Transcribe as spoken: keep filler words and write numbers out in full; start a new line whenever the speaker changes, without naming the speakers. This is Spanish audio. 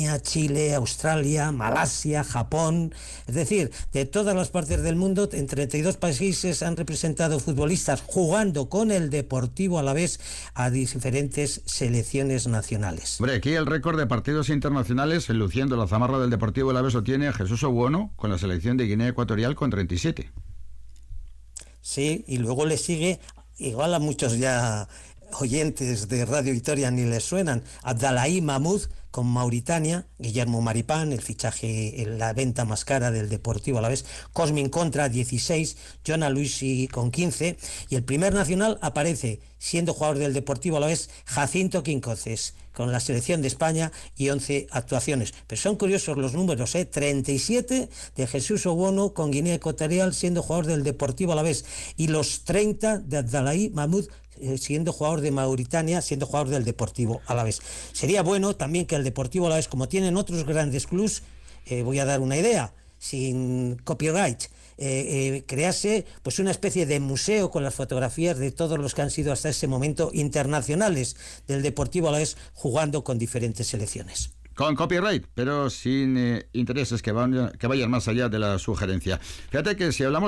Alemania, Chile, Australia, Malasia, Japón. Es decir, de todas las partes del mundo, en treinta y dos países han representado futbolistas jugando con el Deportivo Alavés a diferentes selecciones nacionales.
Hombre, aquí el récord de partidos internacionales, luciendo la zamarra del Deportivo Alavés, lo tiene Jesús Owono con la selección de Guinea Ecuatorial con treinta y siete.
Sí, y luego le sigue, igual a muchos ya oyentes de Radio Victoria ni les suenan, Abdalaí Mahmoud con Mauritania, Guillermo Maripán, el fichaje, la venta más cara del Deportivo Alavés, Cosmin Contra, dieciséis, Jonah Luisi con quince, y el primer nacional aparece, siendo jugador del Deportivo Alavés, Jacinto Quincoces, con la selección de España y once actuaciones. Pero son curiosos los números, ¿eh? treinta y siete de Jesús Owono con Guinea Ecuatorial, siendo jugador del Deportivo Alavés, y los treinta de Abdalaí Mahmoud, siendo jugador de Mauritania, siendo jugador del Deportivo Alavés. Sería bueno también que el Deportivo Alavés, como tienen otros grandes clubs, eh, voy a dar una idea, sin copyright, eh, eh, crease pues una especie de museo con las fotografías de todos los que han sido hasta ese momento internacionales del Deportivo Alavés jugando con diferentes selecciones.
Con copyright, pero sin eh, intereses que, van, que vayan más allá de la sugerencia. Fíjate que si hablamos